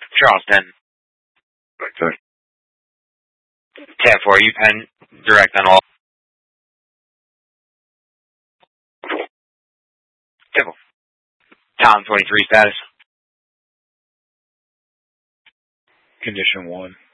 Charleston. Good. Tab 4, you pen direct on all. Simple. Tom 23 status. Condition 1.